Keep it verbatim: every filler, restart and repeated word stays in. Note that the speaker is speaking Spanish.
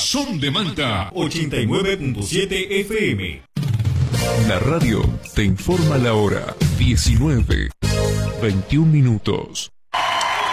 Son de Manta ochenta y nueve punto siete F M. La radio te informa la hora. diecinueve, veintiún minutos.